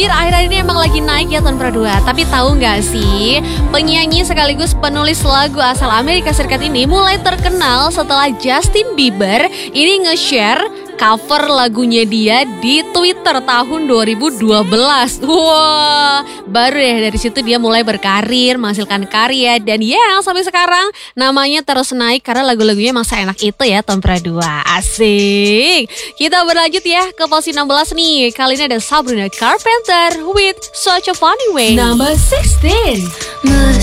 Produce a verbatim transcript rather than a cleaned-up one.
Bieber akhir-akhir ini emang lagi naik ya tahun dua. Tapi tahu nggak sih, penyanyi sekaligus penulis lagu asal Amerika Serikat ini mulai terkenal setelah Justin Bieber ini nge-share cover lagunya dia di Twitter tahun dua ribu dua belas. Wah, baru ya dari situ dia mulai berkarir, menghasilkan karya, dan ya sampai sekarang namanya terus naik karena lagu-lagunya emang seenak itu ya tahun dua. Asik. Kita berlanjut ya ke posisi enam belas nih. Kali ini ada Sabrina Carpenter with Such a Funny Way. Number sixteen.